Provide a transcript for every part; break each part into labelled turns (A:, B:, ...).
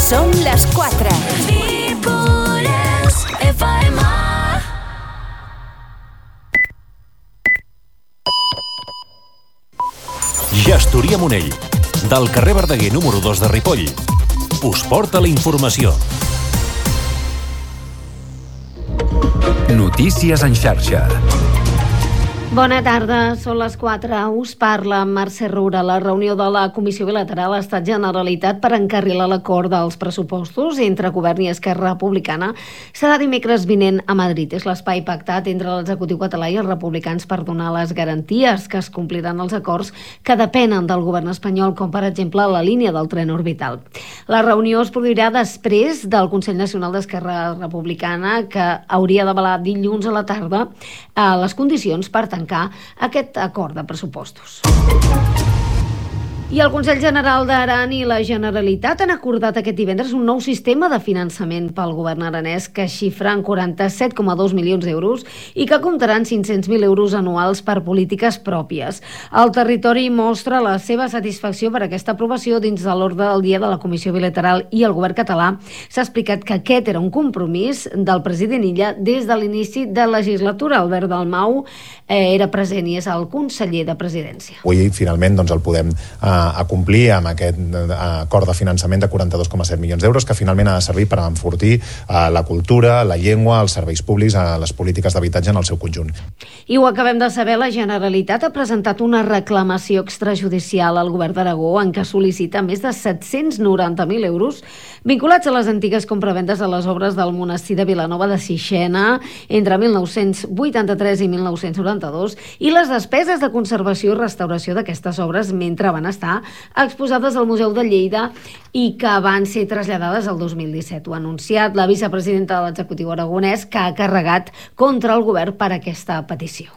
A: Són les 4. Ripollès FM.
B: Gestoria Monell, del carrer Verdaguer número 2 de Ripoll, us porta la informació.
C: Notícies en xarxa.
D: Bona tarda, són les 4. Us parla Mercè Roura. La reunió de la Comissió Bilateral Estat-Generalitat per encarrilar l'acord dels pressupostos entre Govern i Esquerra Republicana serà dimecres vinent a Madrid. És l'espai pactat entre l'executiu català i els republicans per donar les garanties que es compliran els acords que depenen del govern espanyol, com per exemple la línia del tren orbital. La reunió es produirà després del Consell Nacional d'Esquerra Republicana, que hauria d'avalar dilluns a la tarda les condicions per tancar aquest acord de pressupostos. I el Consell General d'Aran i la Generalitat han acordat aquest divendres un nou sistema de finançament pel govern aranès que xifra en 47,2 milions d'euros i que comptarà amb 500.000 euros anuals per polítiques pròpies. El territori mostra la seva satisfacció per aquesta aprovació dins de l'ordre del dia de la Comissió Bilateral, i el govern català s'ha explicat que aquest era un compromís del president Illa des de l'inici de legislatura. Albert Dalmau era present i és el conseller de Presidència.
E: Avui finalment el podem acomplir amb aquest acord de finançament de 42,7 milions d'euros que finalment ha de servir per enfortir la cultura, la llengua, els serveis públics, les polítiques d'habitatge en el seu conjunt.
D: I ho acabem de saber, la Generalitat ha presentat una reclamació extrajudicial al govern d'Aragó en què sol·licita més de 790.000 euros vinculats a les antigues compravendes a les obres del monestir de Vilanova de Sixena entre 1983 i 1992 i les despeses de conservació i restauració d'aquestes obres mentre van estar exposades al Museu de Lleida i que van ser traslladades al 2017. Ho ha anunciat la vicepresidenta de l'executiu aragonès, que ha carregat contra el govern per aquesta petició.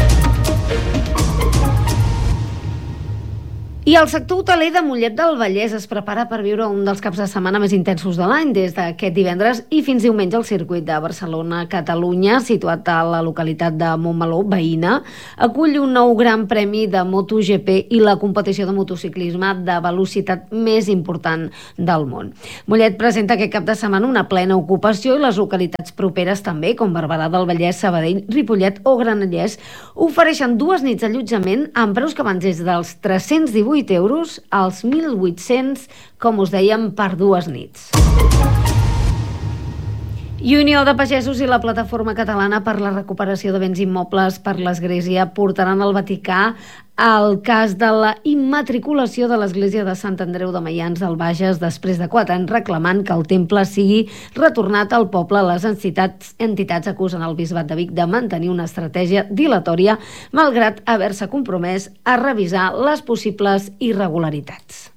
D: I el sector hoteler de Mollet del Vallès es prepara per viure un dels caps de setmana més intensos de l'any. Des d'aquest divendres i fins diumenge el circuit de Barcelona-Catalunya, situat a la localitat de Montmeló, veïna, acull un nou gran premi de MotoGP i la competició de motociclisme de velocitat més important del món. Mollet presenta aquest cap de setmana una plena ocupació i les localitats properes també, com Barberà del Vallès, Sabadell, Ripollet o Granollers, ofereixen 2 nits d'allotjament amb preus que van des dels 318 euros als 1.800, com us dèiem, per 2 nits. I Unió de Pagesos i la Plataforma Catalana per la Recuperació de Béns Immobles per l'Església portaran al Vaticà el cas de la immatriculació de l'Església de Sant Andreu de Maians del Bages després de 4 anys reclamant que el temple sigui retornat al poble. Les entitats acusen el Bisbat de Vic de mantenir una estratègia dilatòria malgrat haver-se compromès a revisar les possibles irregularitats.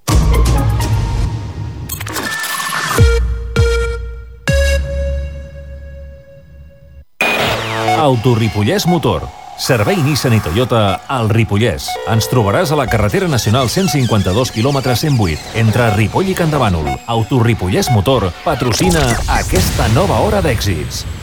B: Autoripollès Motor. Servei Nissan i Toyota al Ripollès. Ens trobaràs a la carretera nacional 152 km 108 entre Ripoll i Campdevànol. Autoripollès Motor patrocina aquesta nova hora d'èxits.